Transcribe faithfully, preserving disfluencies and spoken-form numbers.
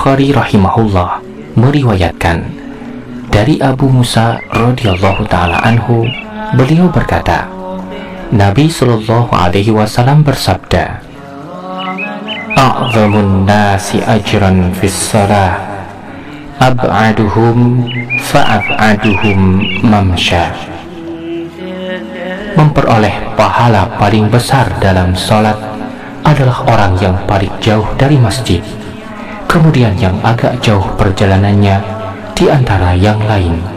Bukhari rahimahullah meriwayatkan dari Abu Musa radhiyallahu taala anhu, beliau berkata, Nabi Shallallahu alaihi wasallam bersabda, "A'zamun nasi ajran fis shalah, ab'aduhum fa'ab'aduhum mamsha." Memperoleh pahala paling besar dalam sholat adalah orang yang paling jauh dari masjid, kemudian yang agak jauh perjalanannya di antara yang lain.